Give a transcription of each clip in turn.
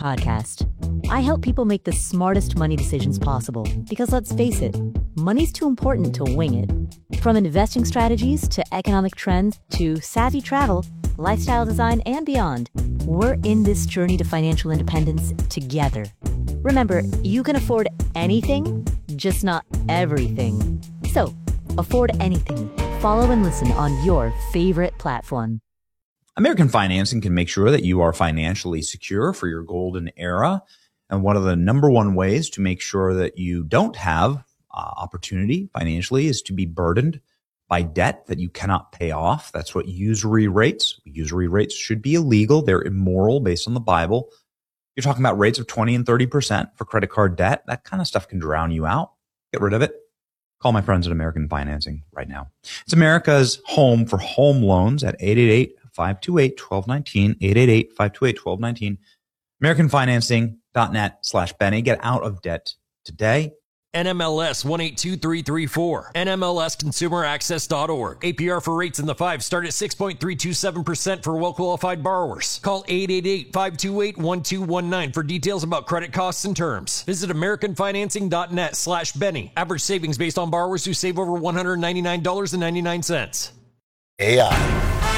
podcast. I help people make the smartest money decisions possible because let's face it, money's too important to wing it. From investing strategies to economic trends to savvy travel, lifestyle design, and beyond, we're in this journey to financial independence together. Remember, you can afford anything, just not everything. So, afford anything. Follow and listen on your favorite platform. American Financing can make sure that you are financially secure for your golden era. And one of the number one ways to make sure that you don't have opportunity financially is to be burdened by debt that you cannot pay off. That's what usury rates. Usury rates should be illegal. They're immoral based on the Bible. You're talking about rates of 20 and 30% for credit card debt. That kind of stuff can drown you out. Get rid of it. Call my friends at American Financing right now. It's America's home for home loans at 888-528-1219, 888-528-1219, AmericanFinancing.net/Benny. Get out of debt today. NMLS 182334. NMLSConsumerAccess.org. APR for rates in the 5 start at 6.327% for well-qualified borrowers. Call 888-528-1219 for details about credit costs and terms. Visit AmericanFinancing.net/Benny. Average savings based on borrowers who save over $199.99. AI.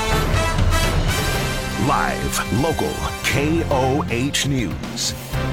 Live, local, KOH News.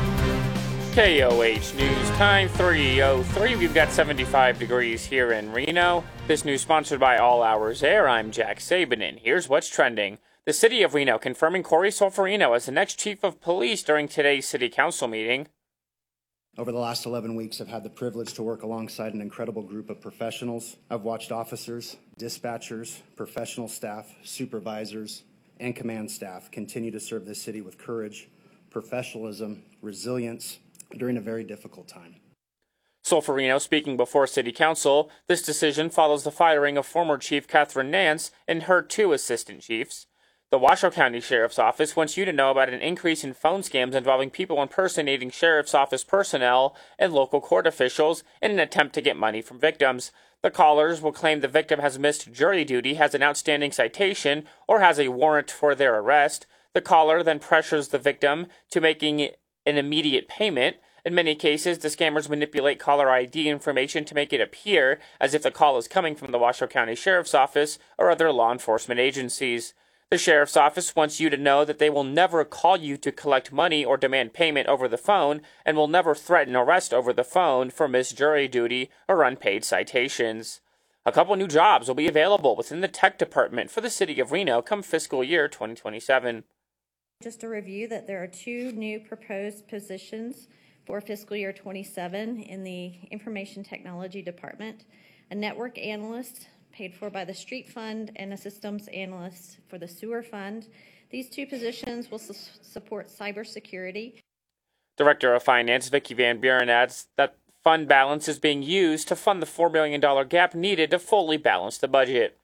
KOH News time 3:03. We've got 75 degrees here in Reno. This news sponsored by All Hours Air. I'm Jack Saban, and here's what's trending. The city of Reno confirming Corey Solferino as the next chief of police during today's city council meeting. Over the last 11 weeks, I've had the privilege to work alongside an incredible group of professionals. I've watched officers, dispatchers, professional staff, supervisors, and command staff continue to serve this city with courage, professionalism, resilience, during a very difficult time. Solferino speaking before City Council. This decision follows the firing of former Chief Catherine Nance and her 2 assistant chiefs. The Washoe County Sheriff's Office wants you to know about an increase in phone scams involving people impersonating Sheriff's Office personnel and local court officials in an attempt to get money from victims. The callers will claim the victim has missed jury duty, has an outstanding citation, or has a warrant for their arrest. The caller then pressures the victim to making an immediate payment. In many cases, the scammers manipulate caller ID information to make it appear as if the call is coming from the Washoe County Sheriff's Office or other law enforcement agencies. The Sheriff's Office wants you to know that they will never call you to collect money or demand payment over the phone and will never threaten arrest over the phone for missed jury duty or unpaid citations. A couple new jobs will be available within the tech department for the city of Reno come fiscal year 2027. Just a review that there are 2 new proposed positions for fiscal year 27 in the Information Technology Department. A network analyst paid for by the Street Fund and a systems analyst for the Sewer Fund. These 2 positions will support cybersecurity. Director of Finance Vicki Van Buren adds that fund balance is being used to fund the $4 million gap needed to fully balance the budget.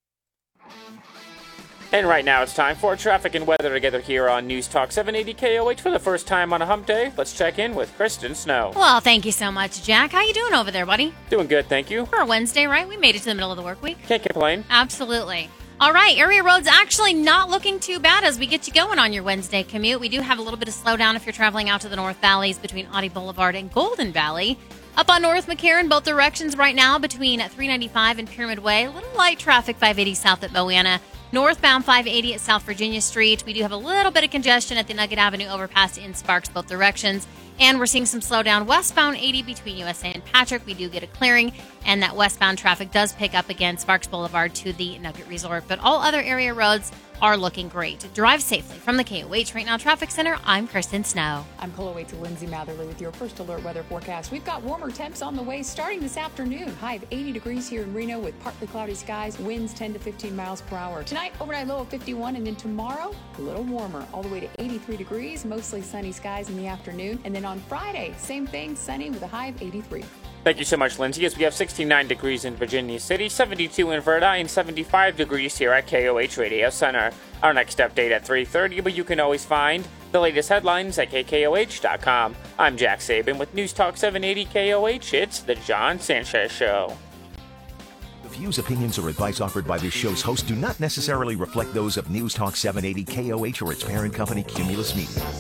And right now it's time for traffic and weather together here on News Talk 780 KOH for the first time on a hump day. Let's check in with Kristen Snow. Well, thank you so much, Jack. How you doing over there, buddy? Doing good, thank you. For a Wednesday, right? We made it to the middle of the work week. Can't complain. Absolutely. All right, area roads actually not looking too bad as we get you going on your Wednesday commute. We do have a little bit of slowdown if you're traveling out to the North Valleys between Audie Boulevard and Golden Valley. Up on North McCarran, both directions right now between 395 and Pyramid Way. A little light traffic, 580 south at Moana. Northbound 580 at South Virginia Street. We do have a little bit of congestion at the Nugget Avenue overpass in Sparks, both directions. And we're seeing some slowdown westbound 80 between USA and Patrick. We do get a clearing, and that westbound traffic does pick up again, Sparks Boulevard to the Nugget Resort. But all other area roads are looking great. Drive safely. From the KOH Right Now Traffic Center, I'm Kristen Snow. I'm KOH Lindsay Matherly with your first alert weather forecast. We've got warmer temps on the way starting this afternoon. High of 80 degrees here in Reno with partly cloudy skies, winds 10 to 15 miles per hour. Tonight, overnight low of 51, and then tomorrow, a little warmer, all the way to 83 degrees, mostly sunny skies in the afternoon. And then on Friday, same thing, sunny with a high of 83. Thank you so much, Lindsay. As we have 69 degrees in Virginia City, 72 in Verdi, and 75 degrees here at KOH Radio Center. Our next update at 3:30, but you can always find the latest headlines at KKOH.com. I'm Jack Saban with News Talk 780 KOH. It's The John Sanchez Show. The views, opinions, or advice offered by this show's host do not necessarily reflect those of News Talk 780 KOH or its parent company, Cumulus Media.